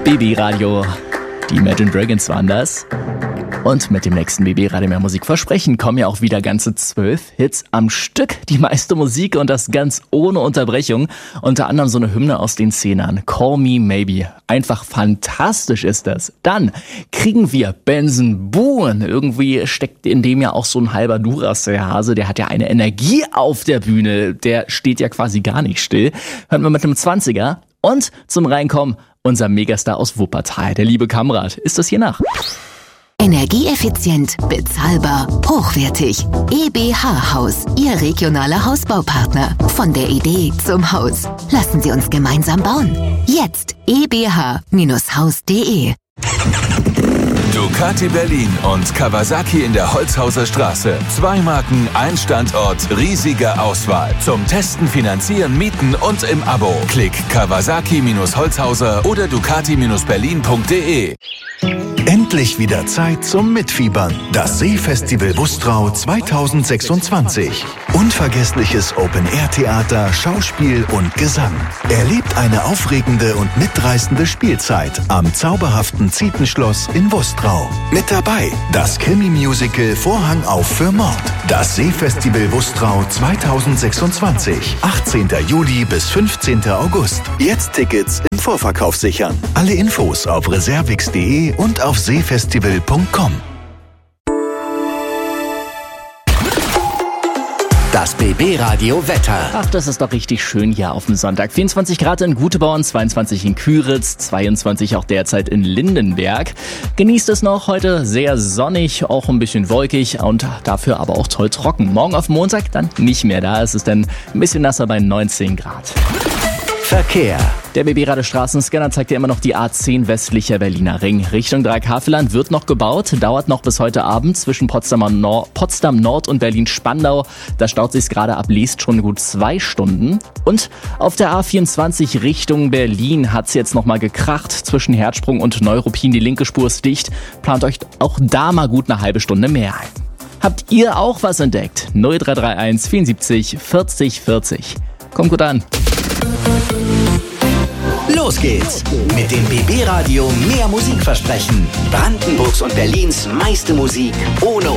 BB Radio. Die Imagine Dragons waren das. Und mit dem nächsten BB Radio mehr Musik versprechen kommen ja auch wieder ganze 12 Hits am Stück. Die meiste Musik und das ganz ohne Unterbrechung. Unter anderem so eine Hymne aus den Zehnern. Call Me Maybe. Einfach fantastisch ist das. Dann kriegen wir Benson Boone. Irgendwie steckt in dem ja auch so ein halber Duracell-Hase. Der hat ja eine Energie auf der Bühne. Der steht ja quasi gar nicht still. Hören wir mit einem 20er. Und zum Reinkommen unser Megastar aus Wuppertal, der liebe Kamrat. Ist das hier nach? Energieeffizient, bezahlbar, hochwertig. EBH Haus, Ihr regionaler Hausbaupartner. Von der Idee zum Haus. Lassen Sie uns gemeinsam bauen. Jetzt ebh-haus.de. Ducati Berlin und Kawasaki in der Holzhauser Straße. 2 Marken, ein Standort, riesige Auswahl. Zum Testen, Finanzieren, Mieten und im Abo. Klick Kawasaki-Holzhauser oder Ducati-Berlin.de. Endlich wieder Zeit zum Mitfiebern. Das Seefestival Bustrau 2026. Unvergessliches Open-Air-Theater, Schauspiel und Gesang. Erlebt eine aufregende und mitreißende Spielzeit am zauberhaften Zietenschloss in Bustrau. Mit dabei das Krimi-Musical Vorhang auf für Mord. Das Seefestival Bustrau 2026. 18. Juli bis 15. August. Jetzt Tickets im Vorverkauf sichern. Alle Infos auf reservix.de und auf seefestival.com. Das BB-Radio Wetter. Ach, das ist doch richtig schön hier auf dem Sonntag. 24 Grad in Gutebauern, 22 in Küritz, 22 auch derzeit in Lindenberg. Genießt es noch, heute sehr sonnig, auch ein bisschen wolkig und dafür aber auch toll trocken. Morgen auf Montag dann nicht mehr, da ist es dann ein bisschen nasser bei 19 Grad. Verkehr. Der BB-Radio Straßenscanner zeigt ja immer noch die A10 westlicher Berliner Ring. Richtung Dreikäferland wird noch gebaut, dauert noch bis heute Abend zwischen Potsdam Nord und Berlin-Spandau. Da staut sich's gerade ab Leest schon gut 2 Stunden. Und auf der A24 Richtung Berlin hat's jetzt nochmal gekracht. Zwischen Herzsprung und Neuruppin die linke Spur ist dicht. Plant euch auch da mal gut eine halbe Stunde mehr ein. Habt ihr auch was entdeckt? 0331 74 40 40. Kommt gut an. Los geht's mit dem BB-Radio mehr Musik versprechen. Brandenburgs und Berlins meiste Musik ohne